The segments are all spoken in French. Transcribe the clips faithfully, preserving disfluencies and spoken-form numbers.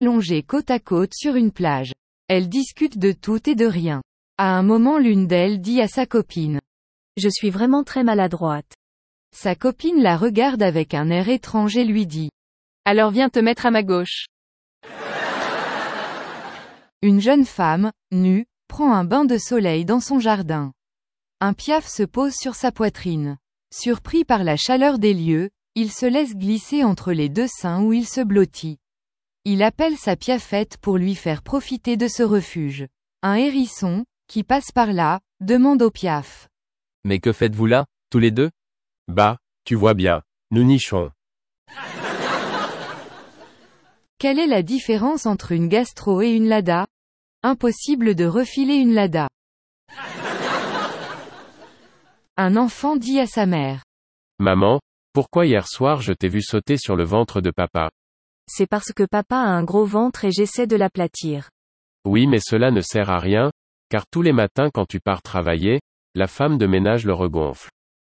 longées côte à côte sur une plage. Elles discutent de tout et de rien. À un moment, l'une d'elles dit à sa copine. Je suis vraiment très maladroite. Sa copine la regarde avec un air étrange et lui dit. Alors viens te mettre à ma gauche. Une jeune femme, nue, prend un bain de soleil dans son jardin. Un piaf se pose sur sa poitrine. Surpris par la chaleur des lieux, il se laisse glisser entre les deux seins où il se blottit. Il appelle sa piafette pour lui faire profiter de ce refuge. Un hérisson, qui passe par là, demande au piaf. Mais que faites-vous là, tous les deux? Bah, tu vois bien, nous nichons. Quelle est la différence entre une gastro et une lada? Impossible de refiler une lada. Un enfant dit à sa mère. Maman, pourquoi hier soir je t'ai vu sauter sur le ventre de papa? C'est parce que papa a un gros ventre et j'essaie de l'aplatir. Oui, mais cela ne sert à rien, car tous les matins quand tu pars travailler, la femme de ménage le regonfle.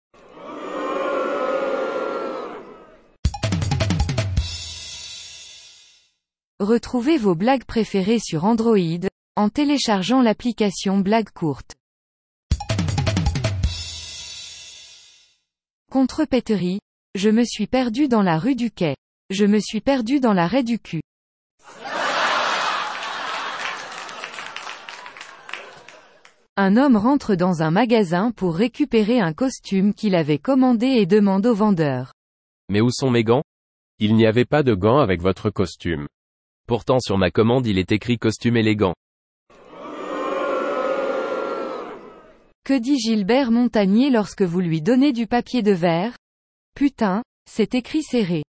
Retrouvez vos blagues préférées sur Android, en téléchargeant l'application Blagues courtes. Contrepéterie. Je me suis perdu dans la rue du Quai. Je me suis perdu dans l'arrêt du cul. Un homme rentre dans un magasin pour récupérer un costume qu'il avait commandé et demande au vendeur. Mais où sont mes gants? Il n'y avait pas de gants avec votre costume. Pourtant sur ma commande il est écrit costume élégant. Que dit Gilbert Montagnier lorsque vous lui donnez du papier de verre? Putain, c'est écrit serré.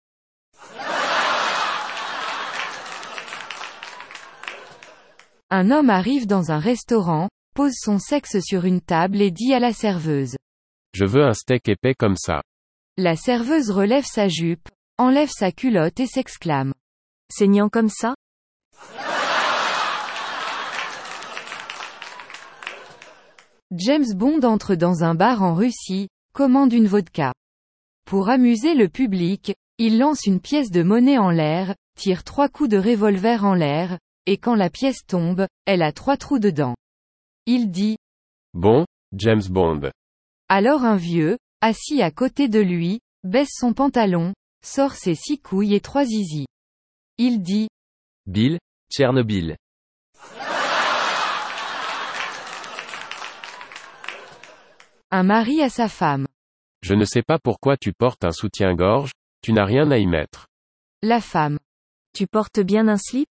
Un homme arrive dans un restaurant, pose son sexe sur une table et dit à la serveuse. Je veux un steak épais comme ça. La serveuse relève sa jupe, enlève sa culotte et s'exclame. Saignant comme ça? James Bond entre dans un bar en Russie, commande une vodka. Pour amuser le public, il lance une pièce de monnaie en l'air, tire trois coups de revolver en l'air, et quand la pièce tombe, elle a trois trous dedans. Il dit. Bon, James Bond. Alors un vieux, assis à côté de lui, baisse son pantalon, sort ses six couilles et trois zizi. Il dit. Bill, Tchernobyl. Un mari à sa femme. Je ne sais pas pourquoi tu portes un soutien-gorge, tu n'as rien à y mettre. La femme. Tu portes bien un slip?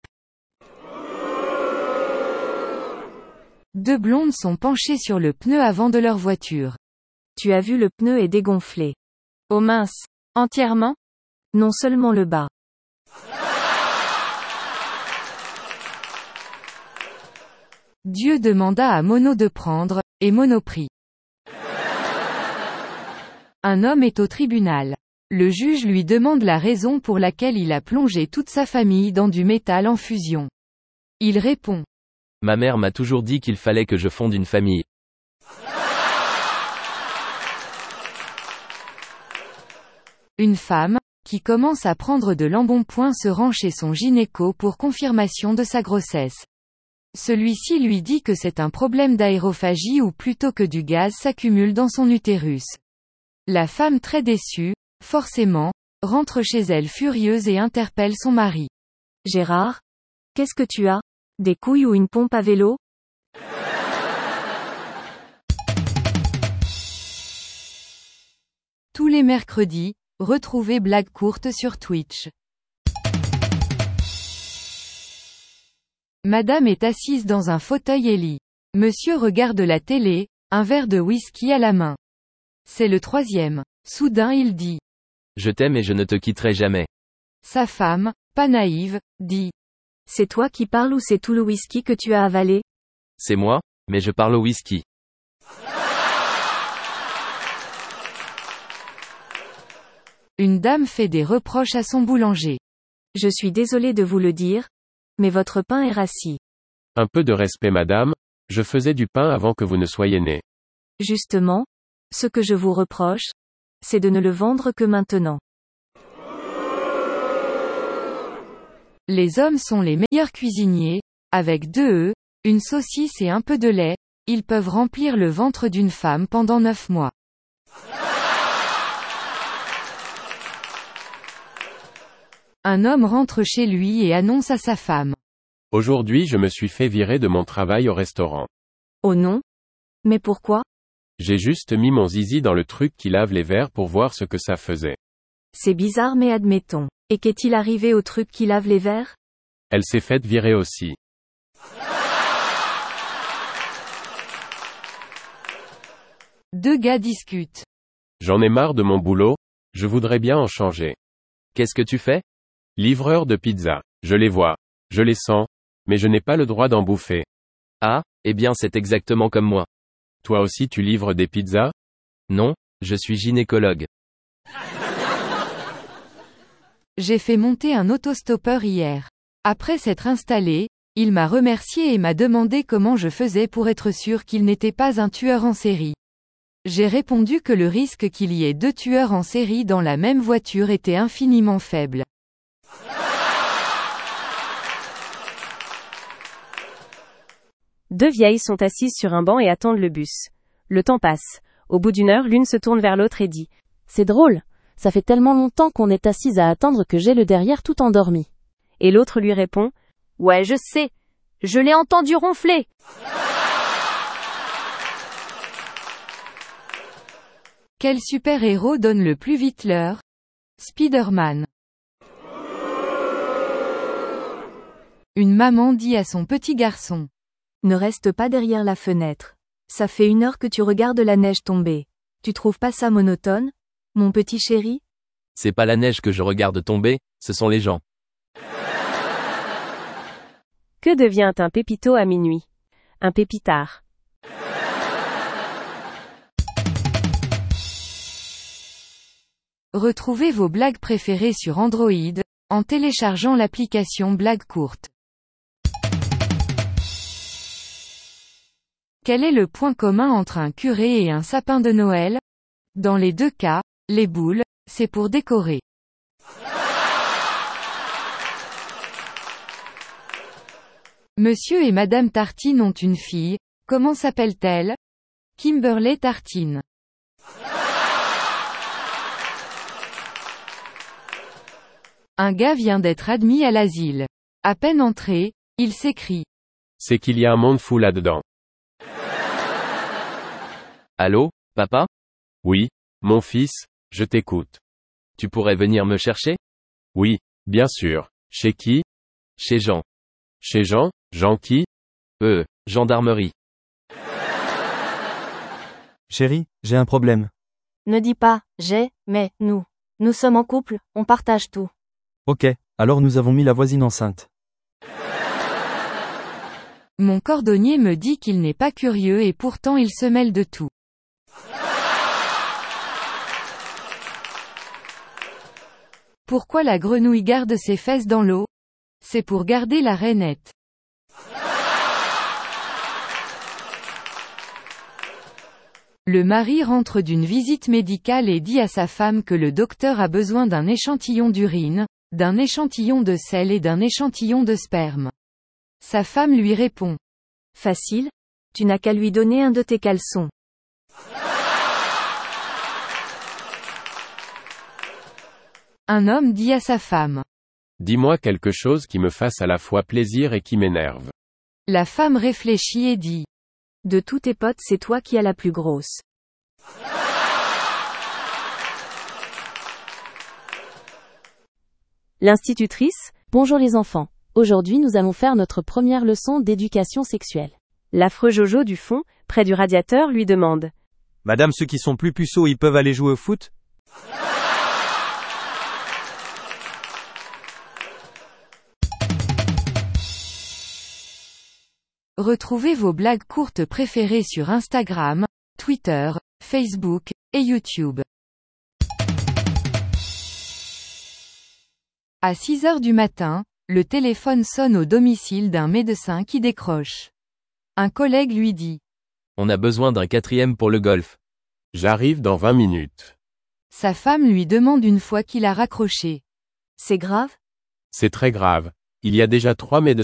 Deux blondes sont penchées sur le pneu avant de leur voiture. Tu as vu, le pneu est dégonflé. Oh mince. Entièrement? Non, seulement le bas. Dieu demanda à Mono de prendre, et Mono prit. Un homme est au tribunal. Le juge lui demande la raison pour laquelle il a plongé toute sa famille dans du métal en fusion. Il répond. Ma mère m'a toujours dit qu'il fallait que je fonde une famille. Une femme, qui commence à prendre de l'embonpoint se rend chez son gynéco pour confirmation de sa grossesse. Celui-ci lui dit que c'est un problème d'aérophagie ou plutôt que du gaz s'accumule dans son utérus. La femme très déçue, forcément, rentre chez elle furieuse et interpelle son mari. Gérard? Qu'est-ce que tu as? Des couilles ou une pompe à vélo? Tous les mercredis, retrouvez Blagues courtes sur Twitch. Madame est assise dans un fauteuil et lit. Monsieur regarde la télé, un verre de whisky à la main. C'est le troisième. Soudain il dit. Je t'aime et je ne te quitterai jamais. Sa femme, pas naïve, dit. C'est toi qui parles ou c'est tout le whisky que tu as avalé? C'est moi, mais je parle au whisky. Une dame fait des reproches à son boulanger. Je suis désolé de vous le dire, mais votre pain est rassis. Un peu de respect madame, je faisais du pain avant que vous ne soyez née. Justement, ce que je vous reproche, c'est de ne le vendre que maintenant. Les hommes sont les meilleurs cuisiniers, avec deux œufs, une saucisse et un peu de lait, ils peuvent remplir le ventre d'une femme pendant neuf mois. Un homme rentre chez lui et annonce à sa femme. Aujourd'hui je me suis fait virer de mon travail au restaurant. Oh non? Mais pourquoi? J'ai juste mis mon zizi dans le truc qui lave les verres pour voir ce que ça faisait. C'est bizarre mais admettons. Et qu'est-il arrivé au truc qui lave les verres? Elle s'est faite virer aussi. Deux gars discutent. J'en ai marre de mon boulot, je voudrais bien en changer. Qu'est-ce que tu fais? Livreur de pizza. Je les vois. Je les sens. Mais je n'ai pas le droit d'en bouffer. Ah, eh bien c'est exactement comme moi. Toi aussi tu livres des pizzas? Non, je suis gynécologue. J'ai fait monter un autostoppeur hier. Après s'être installé, il m'a remercié et m'a demandé comment je faisais pour être sûr qu'il n'était pas un tueur en série. J'ai répondu que le risque qu'il y ait deux tueurs en série dans la même voiture était infiniment faible. Deux vieilles sont assises sur un banc et attendent le bus. Le temps passe. Au bout d'une heure, l'une se tourne vers l'autre et dit « C'est drôle, ça fait tellement longtemps qu'on est assise à attendre que j'ai le derrière tout endormi. » Et l'autre lui répond « Ouais, je sais, je l'ai entendu ronfler. » Quel super-héros donne le plus vite l'heure? Spider-Man. Une maman dit à son petit garçon. Ne reste pas derrière la fenêtre. Ça fait une heure que tu regardes la neige tomber. Tu trouves pas ça monotone, mon petit chéri? C'est pas la neige que je regarde tomber, ce sont les gens. Que devient un pépito à minuit? Un pépitard. Retrouvez vos blagues préférées sur Android, en téléchargeant l'application Blague Courte. Quel est le point commun entre un curé et un sapin de Noël? Dans les deux cas, les boules, c'est pour décorer. Monsieur et Madame Tartine ont une fille, comment s'appelle-t-elle? Kimberley Tartine. Un gars vient d'être admis à l'asile. À peine entré, il s'écrie. C'est qu'il y a un monde fou là-dedans. Allô, papa? Oui, mon fils, je t'écoute. Tu pourrais venir me chercher? Oui, bien sûr. Chez qui? Chez Jean. Chez Jean? Jean qui? Euh, gendarmerie. Chérie, j'ai un problème. Ne dis pas « j'ai », mais « nous ». Nous sommes en couple, on partage tout. Ok, alors nous avons mis la voisine enceinte. Mon cordonnier me dit qu'il n'est pas curieux et pourtant il se mêle de tout. Pourquoi la grenouille garde ses fesses dans l'eau? C'est pour garder la rainette. Le mari rentre d'une visite médicale et dit à sa femme que le docteur a besoin d'un échantillon d'urine, d'un échantillon de sel et d'un échantillon de sperme. Sa femme lui répond. Facile, tu n'as qu'à lui donner un de tes caleçons. Un homme dit à sa femme. Dis-moi quelque chose qui me fasse à la fois plaisir et qui m'énerve. La femme réfléchit et dit. De tous tes potes, c'est toi qui as la plus grosse. L'institutrice? Bonjour les enfants. Aujourd'hui nous allons faire notre première leçon d'éducation sexuelle. L'affreux Jojo du fond, près du radiateur, lui demande. Madame, ceux qui sont plus puceaux, ils peuvent aller jouer au foot? Retrouvez vos blagues courtes préférées sur Instagram, Twitter, Facebook, et YouTube. À six heures du matin, le téléphone sonne au domicile d'un médecin qui décroche. Un collègue lui dit. On a besoin d'un quatrième pour le golf. J'arrive dans vingt minutes. Sa femme lui demande une fois qu'il a raccroché. C'est grave? C'est très grave. Il y a déjà trois mets de